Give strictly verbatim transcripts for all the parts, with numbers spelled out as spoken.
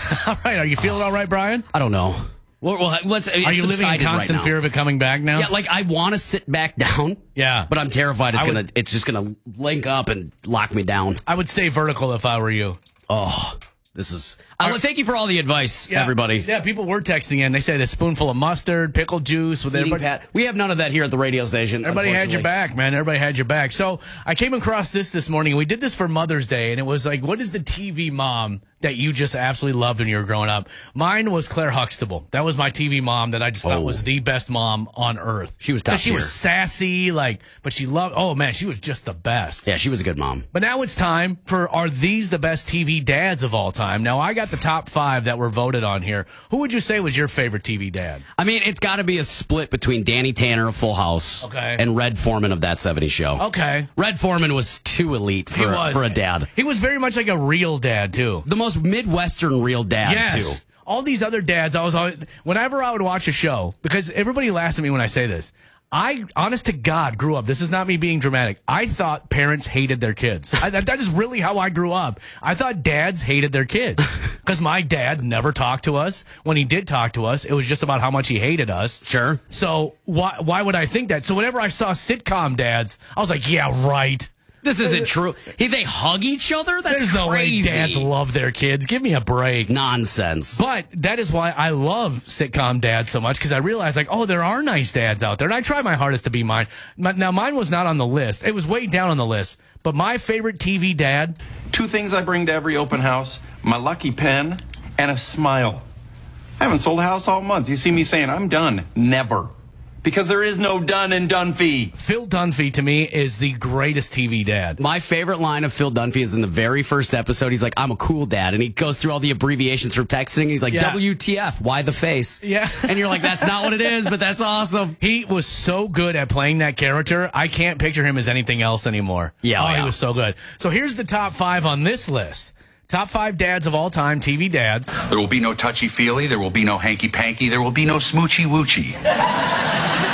All right. Are you feeling all right, Brian? I don't know. Well, well let's. Are you living in constant right fear of it coming back now? Yeah, like I want to sit back down. Yeah, but I'm terrified it's I gonna. would, it's just gonna link up and lock me down. I would stay vertical if I were you. Oh, this is. Uh, thank you for all the advice, yeah, everybody. Yeah, people were texting in. They said a spoonful of mustard, pickle juice. With everybody. Pat. We have none of that here at the radio station. Everybody had your back, man. Everybody had your back. So I came across this this morning. We did this for Mother's Day, and it was like, what is the T V mom that you just absolutely loved when you were growing up? Mine was Claire Huxtable. That was my T V mom that I just thought oh. was the best mom on earth. She was top She tier. was sassy, like, but she loved. Oh man, she was just the best. Yeah, she was a good mom. But now it's time for Are These the Best T V Dads of All Time? Now I got the top five that were voted on here. Who would you say was your favorite T V dad? I mean, it's got to be a split between Danny Tanner of Full House okay. and Red Foreman of That seventies Show. Okay. Red Foreman was too elite for, for a dad. He was very much like a real dad, too. The most Midwestern real dad, yes. too. All these other dads, I was always, whenever I would watch a show, because everybody laughs at me when I say this, I, honest to God, grew up. This is not me being dramatic. I thought parents hated their kids. I, that, that is really how I grew up. I thought dads hated their kids because my dad never talked to us. When he did talk to us, it was just about how much he hated us. Sure. So why why would I think that? So whenever I saw sitcom dads, I was like, yeah, right. This isn't true. Hey, they hug each other? That's There's no way crazy. dads love their kids. Give me a break. Nonsense. But that is why I love sitcom dads so much, because I realized, like, oh, there are nice dads out there. And I try my hardest to be mine. Now, mine was not on the list. It was way down on the list. But my favorite T V dad. Two things I bring to every open house: my lucky pen and a smile. I haven't sold a house all month. You see me saying, I'm done. Never. Because there is no done in Dunphy. Phil Dunphy, to me, is the greatest T V dad. My favorite line of Phil Dunphy is in the very first episode. He's like, I'm a cool dad. And he goes through all the abbreviations for texting. He's like, yeah. W T F, why the face? Yeah. And you're like, that's not what it is, but that's awesome. He was so good at playing that character. I can't picture him as anything else anymore. Yeah. Oh, yeah. he was so good. So here's the top five on this list. Top five dads of all time, T V dads. There will be no touchy-feely. There will be no hanky-panky. There will be no smoochy-woochy.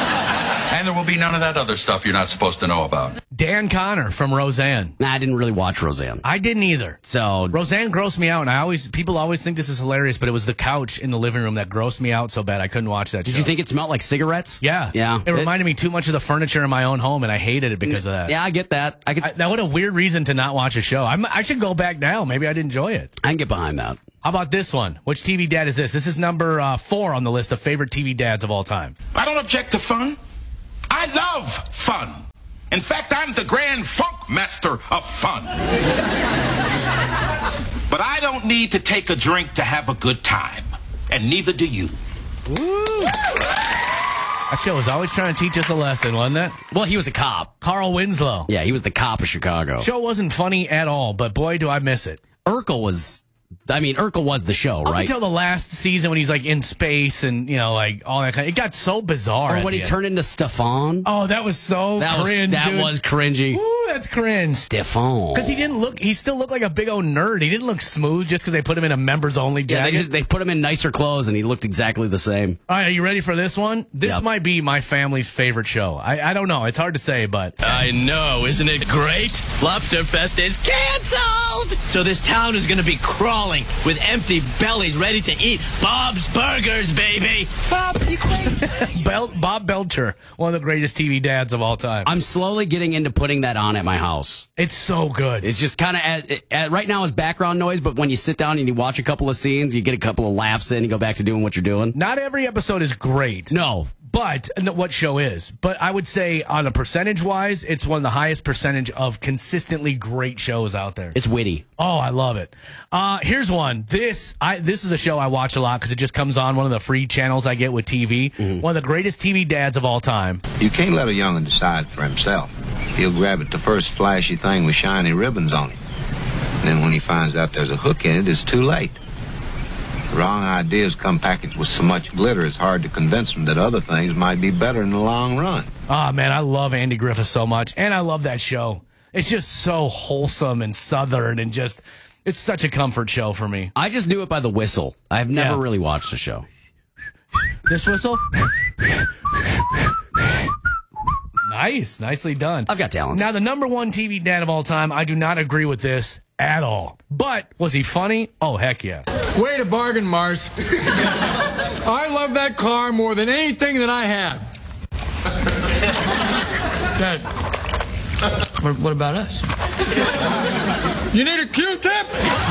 And there will be none of that other stuff you're not supposed to know about. Dan Connor from Roseanne. Nah, I didn't really watch Roseanne. I didn't either. So Roseanne grossed me out, and I always people always think this is hilarious, but it was the couch in the living room that grossed me out so bad I couldn't watch that Did show. you think it smelled like cigarettes? Yeah. Yeah. It reminded me too much of the furniture in my own home, and I hated it because of that. Yeah, I get that. I could. I, that what a weird reason to not watch a show. I'm, I should go back now. Maybe I'd enjoy it. I can get behind that. How about this one? Which T V dad is this? This is number uh, four on the list of favorite T V dads of all time. I don't object to fun. I love fun. In fact, I'm the grand funk master of fun. But I don't need to take a drink to have a good time. And neither do you. Woo. That show was always trying to teach us a lesson, wasn't it? Well, he was a cop. Carl Winslow. Yeah, he was the cop of Chicago. Show wasn't funny at all, but boy, do I miss it. Urkel was... I mean, Urkel was the show, Up right? until the last season when he's like in space and, you know, like all that kind of, it got so bizarre. Or when he end. turned into Stefan. Oh, that was so that cringe, was, That dude. was cringy. Ooh, that's cringe. Stefan. Because he didn't look, he still looked like a big old nerd. He didn't look smooth just because they put him in a members only jacket. Yeah, they, just, they put him in nicer clothes and he looked exactly the same. All right, are you ready for this one? This Yep. might be my family's favorite show. I, I don't know. It's hard to say, but. I know, isn't it great? Lobsterfest is canceled! So this town is going to be crawling with empty bellies ready to eat Bob's Burgers, baby! Bob, you crazy. Bel- Bob Belcher, one of the greatest T V dads of all time. I'm slowly getting into putting that on at my house. It's so good. It's just kind of, right now it's background noise, but when you sit down and you watch a couple of scenes, you get a couple of laughs in, you go back to doing what you're doing. Not every episode is great. No. But what show is? But I would say on a percentage wise, it's one of the highest percentage of consistently great shows out there. It's witty. Oh, I love it. Uh, here's one. This I this is a show I watch a lot because it just comes on one of the free channels I get with T V. Mm-hmm. One of the greatest T V dads of all time. You can't let a young'un decide for himself. He'll grab at the first flashy thing with shiny ribbons on it. And then when he finds out there's a hook in it, it's too late. Wrong ideas come packaged with so much glitter, it's hard to convince them that other things might be better in the long run. Oh, man, I love Andy Griffith so much, and I love that show. It's just so wholesome and southern and just, it's such a comfort show for me. I just do it by the whistle. I've never Yeah. really watched the show. This whistle? Nice. Nicely done. I've got talent. Now, the number one T V dad of all time, I do not agree with this at all. But was he funny? Oh, heck yeah. Way to bargain, Mars. I love that car more than anything that I have. Dad, what, what about us? You need a Q-tip?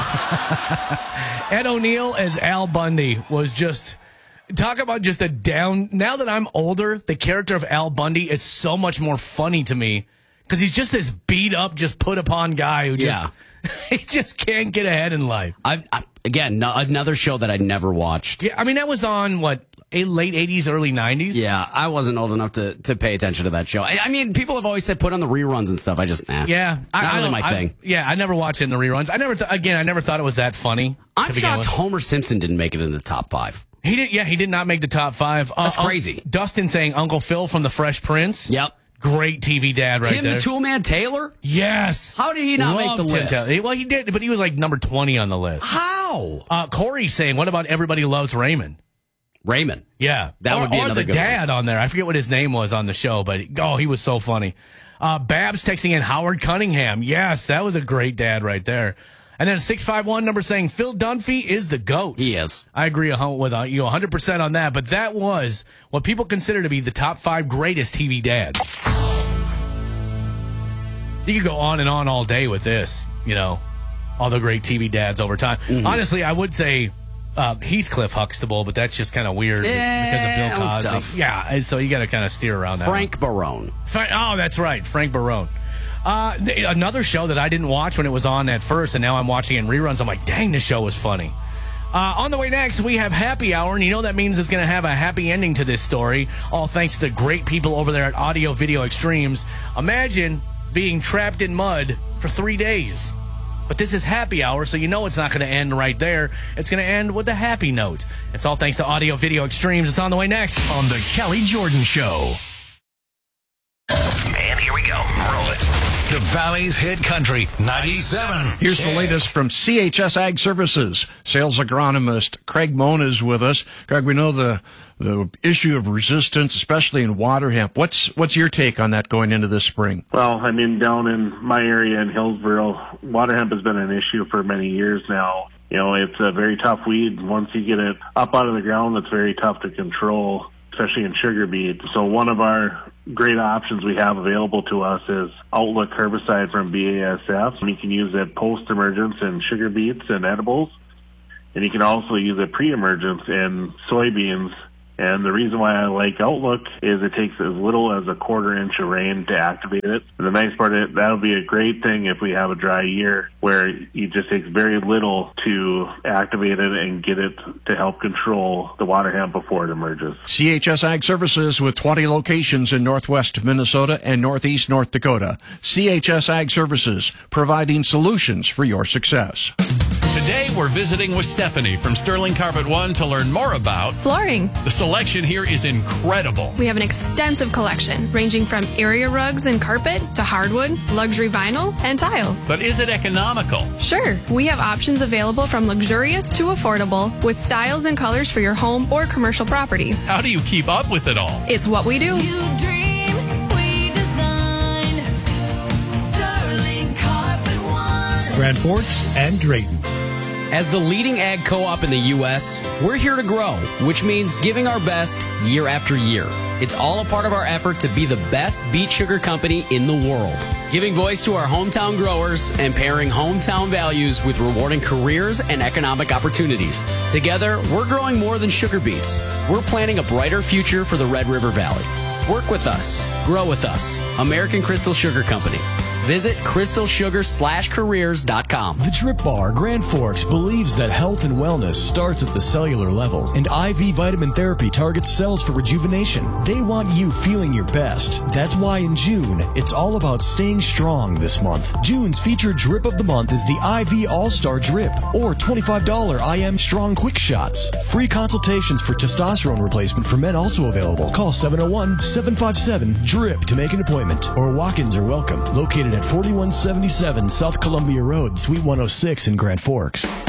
Ed O'Neill as Al Bundy was just... Talk about just a down... Now that I'm older, the character of Al Bundy is so much more funny to me because he's just this beat-up, just put-upon guy who just... Yeah. He just can't get ahead in life. I, I Again, no, another show that I never watched. Yeah, I mean, that was on, what, a late eighties, early nineties? Yeah, I wasn't old enough to, to pay attention to that show. I, I mean, people have always said put on the reruns and stuff. I just, nah. Yeah. I, Not I really don't- my I- thing. Yeah, I never watched it in the reruns. I never, th- again, I never thought it was that funny. I'm to begin shocked with. Homer Simpson didn't make it in the top five. He did, yeah, he did not make the top five. That's uh, crazy. Dustin saying Uncle Phil from The Fresh Prince. Yep. Great T V dad right Tim there. the Toolman Taylor? Yes. How did he not make Loved the Tim list? Taylor. Well, he did, but he was like number twenty on the list. How? Uh, Corey saying, what about Everybody Loves Raymond? Raymond. Yeah. That or, would be or another the good one. dad on there. I forget what his name was on the show, but oh, he was so funny. Uh, Babs texting in Howard Cunningham. Yes, that was a great dad right there. And then a six five one number saying Phil Dunphy is the GOAT. He is. I agree a hun- with uh, you one hundred percent on that, but that was what people consider to be the top five greatest T V dads. You could go on and on all day with this, you know, all the great T V dads over time. Mm-hmm. Honestly, I would say uh, Heathcliff Huxtable, but that's just kind of weird Yeah, because of that Bill one's Cosby. tough. Yeah, and so you got to kind of steer around that. Frank Barone. one. Frank, oh, that's right, Frank Barone. Uh, th- another show that I didn't watch when it was on at first, and now I'm watching it in reruns. I'm like, dang, this show was funny. Uh, on the way next, we have Happy Hour, and you know that means it's going to have a happy ending to this story, all thanks to the great people over there at Audio Video Extremes. Imagine being trapped in mud for three days. But this is Happy Hour, so you know it's not going to end right there. It's going to end with a happy note. It's all thanks to Audio Video Extremes. It's on the way next on The Kelly Jordan Show. And here we go. Roll it. The Valley's Hit Country ninety-seven. Here's the latest from C H S Ag Services. Sales agronomist Craig Moan is with us. Craig, we know the the issue of resistance, especially in water hemp. What's what's your take on that going into this spring? Well, I mean, down in my area in Hillsboro, water hemp has been an issue for many years now. You know, it's a very tough weed. Once you get it up out of the ground, it's very tough to control, especially in sugar beet. So one of our great options we have available to us is Outlook herbicide from B A S F. You can use it post-emergence in sugar beets and edibles, and you can also use it pre-emergence in soybeans. And the reason why I like Outlook is it takes as little as a quarter inch of rain to activate it. And the nice part is that'll be a great thing if we have a dry year where it just takes very little to activate it and get it to help control the water hemp before it emerges. C H S Ag Services with twenty locations in northwest Minnesota and northeast North Dakota. C H S Ag Services, providing solutions for your success. Today, we're visiting with Stephanie from Sterling Carpet One to learn more about flooring. The selection here is incredible. We have an extensive collection ranging from area rugs and carpet to hardwood, luxury vinyl, and tile. But is it economical? Sure. We have options available from luxurious to affordable with styles and colors for your home or commercial property. How do you keep up with it all? It's what we do. You dream, we design. Sterling Carpet One. Grand Forks and Drayton. As the leading ag co-op in the U S, we're here to grow, which means giving our best year after year. It's all a part of our effort to be the best beet sugar company in the world, giving voice to our hometown growers and pairing hometown values with rewarding careers and economic opportunities. Together, we're growing more than sugar beets. We're planting a brighter future for the Red River Valley. Work with us. Grow with us. American Crystal Sugar Company. Visit crystal sugar slash careers dot com. The Drip Bar Grand Forks believes that health and wellness starts at the cellular level, and I V vitamin therapy targets cells for rejuvenation. They want you feeling your best. That's why in June, it's all about staying strong this month. June's featured drip of the month is the I V All-Star Drip, or twenty-five dollars I M Strong Quick Shots. Free consultations for testosterone replacement for men also available. Call seven oh one, seven five seven, D R I P to make an appointment, or walk-ins are welcome. Located at forty-one seventy-seven South Columbia Road, Suite one oh six in Grand Forks.